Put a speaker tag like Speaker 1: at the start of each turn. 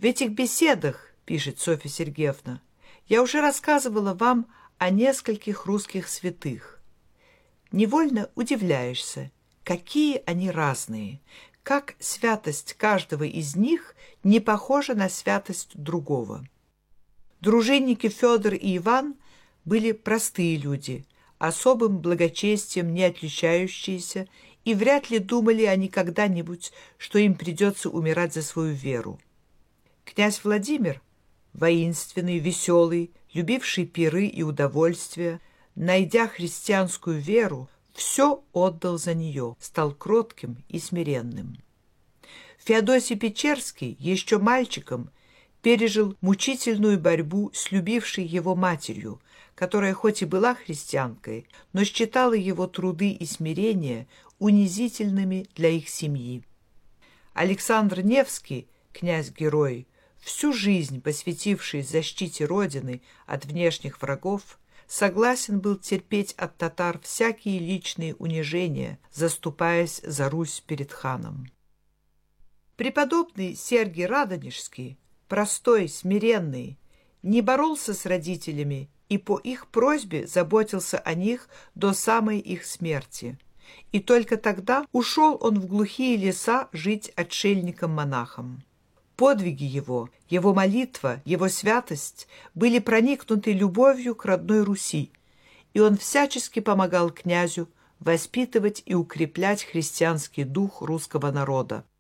Speaker 1: В этих беседах, пишет Софья Сергеевна, я уже рассказывала вам о нескольких русских святых. Невольно удивляешься, какие они разные, как святость каждого из них не похожа на святость другого. Дружинники Федор и Иван были простые люди, особым благочестием не отличающиеся, и вряд ли думали они когда-нибудь, что им придется умирать за свою веру. Князь Владимир, воинственный, веселый, любивший пиры и удовольствия, найдя христианскую веру, все отдал за нее, стал кротким и смиренным. Феодосий Печерский еще мальчиком пережил мучительную борьбу с любившей его матерью, которая хоть и была христианкой, но считала его труды и смирения унизительными для их семьи. Александр Невский, князь-герой, всю жизнь посвятивший защите Родины от внешних врагов, согласен был терпеть от татар всякие личные унижения, заступаясь за Русь перед ханом. Преподобный Сергий Радонежский, простой, смиренный, не боролся с родителями и по их просьбе заботился о них до самой их смерти. И только тогда ушел он в глухие леса жить отшельником-монахом. Подвиги его молитва, его святость были проникнуты любовью к родной Руси, и он всячески помогал князю воспитывать и укреплять христианский дух русского народа.